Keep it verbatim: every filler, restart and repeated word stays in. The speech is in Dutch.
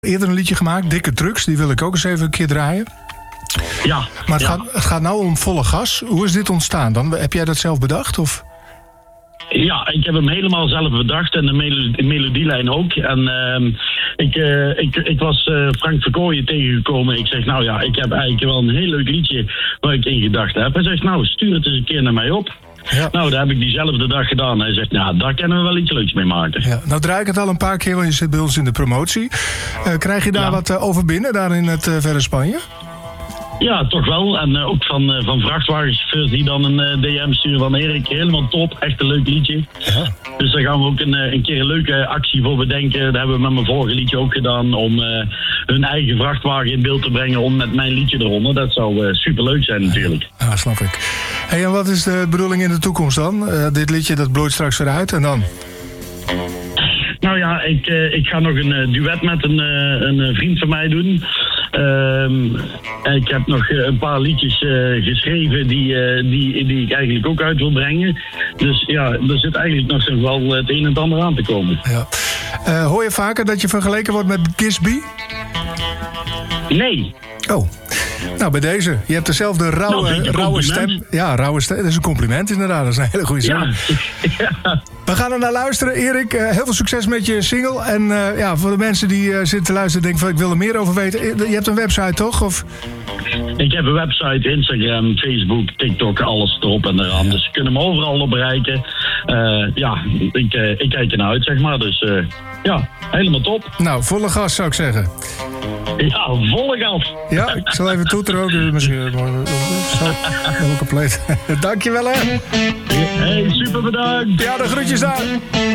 Eerder een liedje gemaakt, Dikke Trucks. Die wil ik ook eens even een keer draaien. Ja. Maar het, ja. gaat, het gaat nou om Volle Gas. Hoe is dit ontstaan dan? Heb jij dat zelf bedacht? Of? Ja, ik heb hem helemaal zelf bedacht en de melo- melodielijn ook. En uh, ik, uh, ik, ik was uh, Frank Verkooyen tegengekomen. Ik zeg, nou ja, ik heb eigenlijk wel een heel leuk liedje waar ik in gedacht heb. Hij zegt, nou, stuur het eens een keer naar mij op. Ja. Nou, dat heb ik diezelfde dag gedaan. Hij zegt, nou, daar kunnen we wel iets leuks mee maken. Ja, nou draai ik het al een paar keer, want je zit bij ons in de promotie. Uh, krijg je daar ja. wat uh, over binnen, daar in het uh, verre Spanje? Ja, toch wel. En uh, ook van, uh, van vrachtwagenchauffeurs die dan een uh, D M sturen van Erik, helemaal top, echt een leuk liedje. Ja. Dus daar gaan we ook een, een keer een leuke actie voor bedenken. Dat hebben we met mijn vorige liedje ook gedaan, om uh, hun eigen vrachtwagen in beeld te brengen om met mijn liedje eronder. Dat zou uh, superleuk zijn natuurlijk. Ja, ja, snap ik. Hey, en wat is de bedoeling in de toekomst dan? Uh, dit liedje dat bloeit straks weer uit en dan? Nou ja, ik, uh, ik ga nog een uh, duet met een, uh, een vriend van mij doen. Um, ik heb nog een paar liedjes uh, geschreven die, uh, die, die ik eigenlijk ook uit wil brengen. Dus ja, er zit eigenlijk nog wel het een en het ander aan te komen. Ja. Uh, hoor je vaker dat je vergeleken wordt met Gisby? Nee. Oh. Nou, bij deze. Je hebt dezelfde rauwe, nou, rauwe stem. Ja, rauwe stem. Dat is een compliment inderdaad. Dat is een hele goede zin. Ja. Ja. We gaan er naar luisteren. Erik, uh, heel veel succes met je single. En uh, ja, voor de mensen die uh, zitten te luisteren, denken van ik wil er meer over weten. Je hebt een website, toch? Of? Ik heb een website, Instagram, Facebook, TikTok, alles erop en eraan. Dus ze kunnen me overal op bereiken. Uh, ja, ik, uh, ik kijk ernaar uit, zeg maar. Dus uh, ja, helemaal top. Nou, volle gas zou ik zeggen. Ja, volle gas. Ja, ik zal even toeteren ook. Misschien zo, helemaal compleet. Dankjewel, hè. Hey, super bedankt. Ja, de groetjes daar.